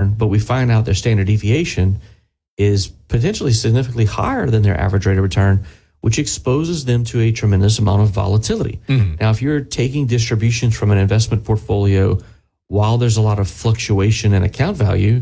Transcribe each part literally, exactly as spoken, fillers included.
return, but we find out their standard deviation is potentially significantly higher than their average rate of return, which exposes them to a tremendous amount of volatility. Mm-hmm. Now, if you're taking distributions from an investment portfolio while there's a lot of fluctuation in account value,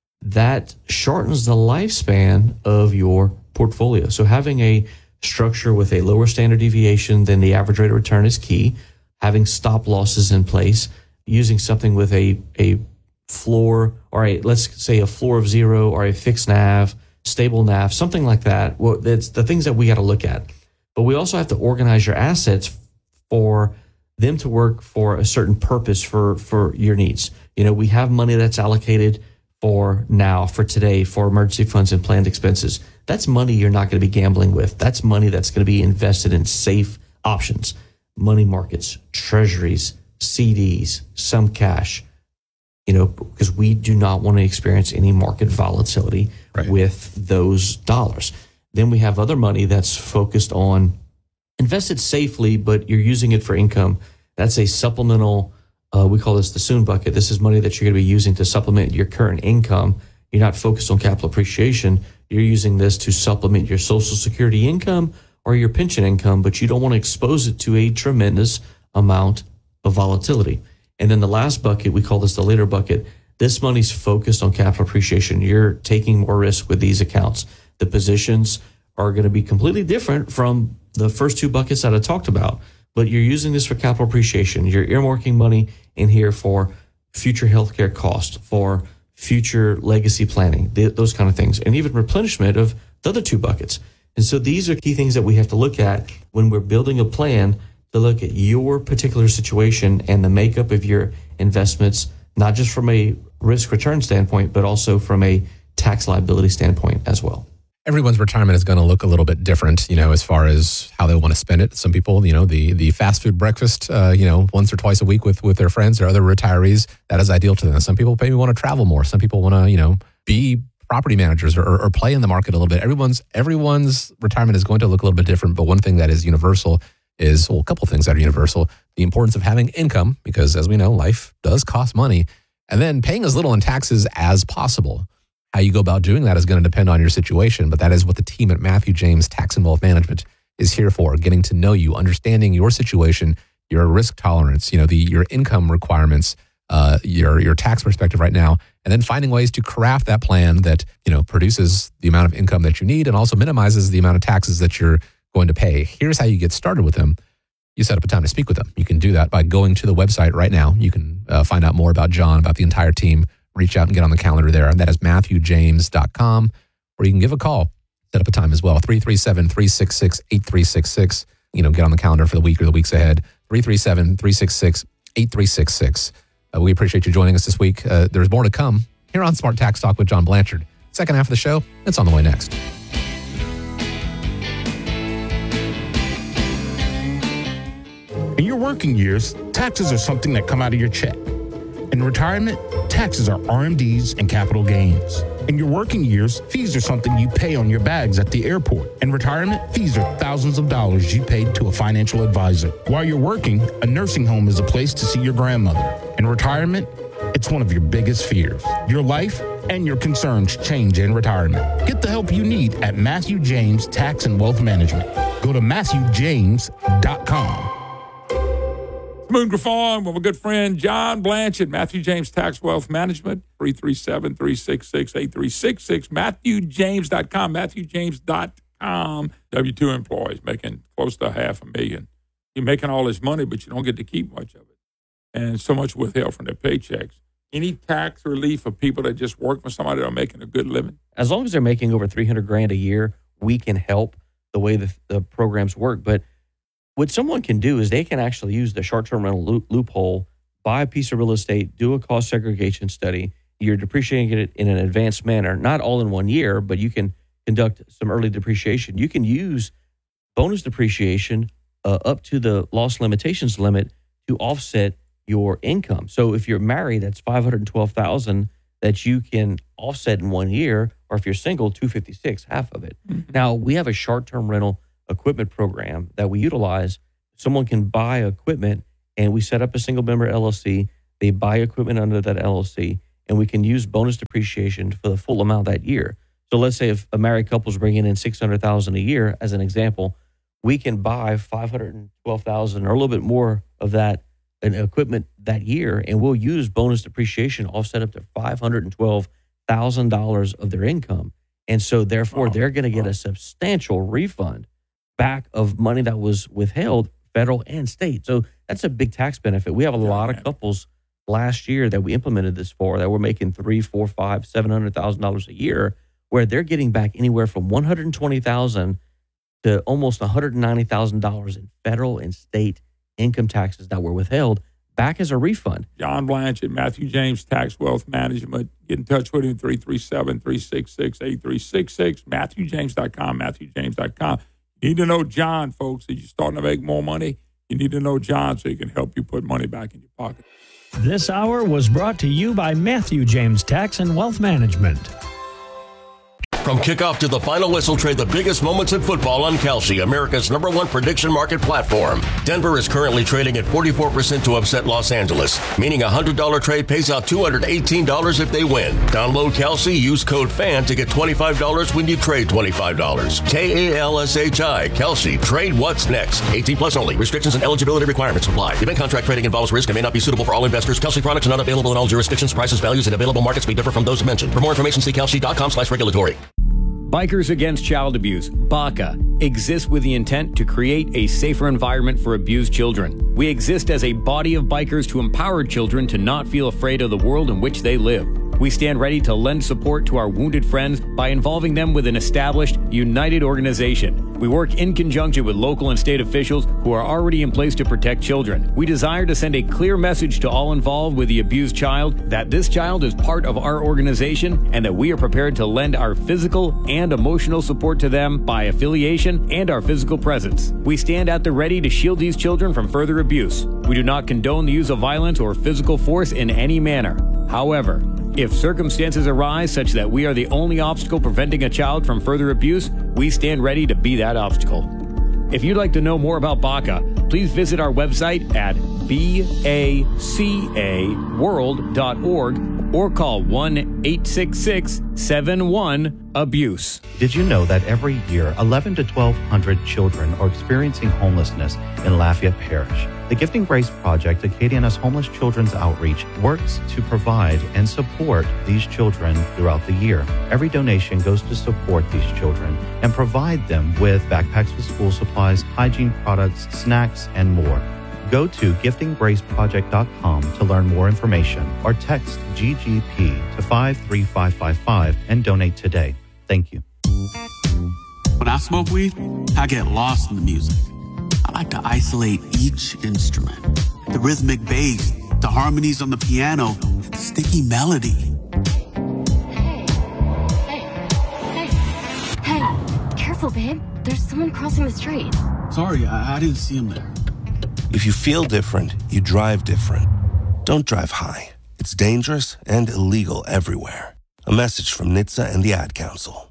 that shortens the lifespan of your portfolio. So having a structure with a lower standard deviation than the average rate of return is key. Having stop losses in place, using something with a, a floor, or a, let's say a floor of zero, or a fixed N A V, stable N A V, something like that. Well, that's the things that we got to look at. But we also have to organize your assets for them to work for a certain purpose for, for your needs. You know, we have money that's allocated for now, for today, for emergency funds and planned expenses. That's money you're not going to be gambling with. That's money that's going to be invested in safe options, money markets, treasuries, C Ds, some cash, you know, because we do not want to experience any market volatility right. with those dollars. Then we have other money that's focused on invested safely, but you're using it for income. That's a supplemental, uh, we call this the soon bucket. This is money that you're going to be using to supplement your current income. You're not focused on capital appreciation. You're using this to supplement your Social Security income or your pension income, but you don't want to expose it to a tremendous amount of volatility. And then the last bucket, we call this the later bucket. This money's focused on capital appreciation. You're taking more risk with these accounts. The positions are going to be completely different from the first two buckets that I talked about, but you're using this for capital appreciation. You're earmarking money in here for future healthcare costs, for future legacy planning, th- those kind of things, and even replenishment of the other two buckets. And so these are key things that we have to look at when we're building a plan to look at your particular situation and the makeup of your investments, not just from a risk return standpoint, but also from a tax liability standpoint as well. Everyone's retirement is going to look a little bit different, you know, as far as how they want to spend it. Some people, you know, the the fast food breakfast, uh, you know, once or twice a week with, with their friends or other retirees, that is ideal to them. Some people maybe want to travel more. Some people want to, you know, be property managers or, or play in the market a little bit. Everyone's everyone's retirement is going to look a little bit different, but one thing that is universal is, well, a couple of things that are universal. The importance of having income, because as we know, life does cost money, and then paying as little in taxes as possible. How you go about doing that is going to depend on your situation, but that is what the team at Matthew James Tax and Wealth Management is here for, getting to know you, understanding your situation, your risk tolerance, you know, the your income requirements, uh, your your tax perspective right now, and then finding ways to craft that plan that, you know, produces the amount of income that you need and also minimizes the amount of taxes that you're going to pay. Here's how you get started with them. You set up a time to speak with them. You can do that by going to the website right now. You can uh, find out more about John, about the entire team. Reach out and get on the calendar there. And that is matthew james dot com, or you can give a call, set up a time as well, three three seven, three six six, eight three six six. You know, get on the calendar for the week or the weeks ahead, three three seven, three six six, eight three six six. Uh, we appreciate you joining us this week. Uh, there's more to come here on Smart Tax Talk with John Blanchard. Second half of the show, it's on the way next. In your working years, taxes are something that come out of your check. In retirement, taxes are R M Ds and capital gains. In your working years, fees are something you pay on your bags at the airport. In retirement, fees are thousands of dollars you paid to a financial advisor. While you're working, a nursing home is a place to see your grandmother. In retirement, it's one of your biggest fears. Your life and your concerns change in retirement. Get the help you need at Matthew James Tax and Wealth Management. Go to matthew james dot com. Moon Farm with my good friend John Blanchard, Matthew James Tax Wealth Management, three three seven, three six six, eight three six six, matthew james dot com, matthew james dot com. W two employees making close to half a million. You're making all this money, but you don't get to keep much of it. And so much withheld from their paychecks. Any tax relief for people that just work for somebody that are making a good living? As long as they're making over three hundred grand a year, we can help the way the, the programs work. But what someone can do is they can actually use the short-term rental loop, loophole, buy a piece of real estate, do a cost segregation study. You're depreciating it in an advanced manner, not all in one year, but you can conduct some early depreciation. You can use bonus depreciation uh, up to the loss limitations limit to offset your income. So if you're married, that's five hundred twelve thousand dollars that you can offset in one year, or if you're single, two hundred fifty-six, half of it. Mm-hmm. Now, we have a short-term rental equipment program that we utilize. Someone can buy equipment and we set up a single member L L C. They buy equipment under that L L C and we can use bonus depreciation for the full amount that year. So let's say if a married couple is bringing in six hundred thousand dollars a year, as an example, we can buy five hundred twelve thousand dollars or a little bit more of that in equipment that year, and we'll use bonus depreciation offset up to five hundred twelve thousand dollars of their income. And so therefore, oh, they're going to get a substantial refund back of money that was withheld, federal and state. So that's a big tax benefit. We have a yeah, lot man. of couples last year that we implemented this for that were making three, four, five, seven hundred thousand dollars a year, where they're getting back anywhere from one hundred twenty thousand dollars to almost one hundred ninety thousand dollars in federal and state income taxes that were withheld back as a refund. John Blanchett, Matthew James Tax Wealth Management. Get in touch with him, three three seven, three six six, eight three six six, matthew james dot com, matthew james dot com. You need to know John, folks. If you're starting to make more money, you need to know John so he can help you put money back in your pocket. This hour was brought to you by Matthew James Tax and Wealth Management. From kickoff to the final whistle, trade the biggest moments in football on Kalshi, America's number one prediction market platform. Denver is currently trading at forty-four percent to upset Los Angeles, meaning a one hundred dollars trade pays out two hundred eighteen dollars if they win. Download Kalshi, use code FAN to get twenty-five dollars when you trade twenty-five dollars. K A L S H I, Kalshi. Trade what's next. eighteen plus only. Restrictions and eligibility requirements apply. Event contract trading involves risk and may not be suitable for all investors. Kalshi products are not available in all jurisdictions. Prices, values, and available markets may differ from those mentioned. For more information, see kalshi dot com slash regulatory. Bikers Against Child Abuse, B A C A, exists with the intent to create a safer environment for abused children. We exist as a body of bikers to empower children to not feel afraid of the world in which they live. We stand ready to lend support to our wounded friends by involving them with an established, united organization. We work in conjunction with local and state officials who are already in place to protect children. We desire to send a clear message to all involved with the abused child that this child is part of our organization and that we are prepared to lend our physical and emotional support to them by affiliation and our physical presence. We stand at the ready to shield these children from further abuse. We do not condone the use of violence or physical force in any manner. However, if circumstances arise such that we are the only obstacle preventing a child from further abuse, we stand ready to be that obstacle. If you'd like to know more about B A C A, please visit our website at baca world dot org or call one eight six six, seven one, abuse. Did you know that every year eleven to twelve hundred children are experiencing homelessness in Lafayette Parish? The Gifting Grace Project, Acadiana's homeless children's outreach, works to provide and support these children throughout the year. Every donation goes to support these children and provide them with backpacks with school supplies, hygiene products, snacks, and more. Go to gifting grace project dot com to learn more information or text G G P to five three five five five and donate today. Thank you. When I smoke weed, I get lost in the music. I like to isolate each instrument. The rhythmic bass, the harmonies on the piano, the sticky melody. Hey, hey, hey, hey, careful, babe. There's someone crossing the street. Sorry, I, I didn't see him there. If you feel different, you drive different. Don't drive high. It's dangerous and illegal everywhere. A message from N H T S A and the Ad Council.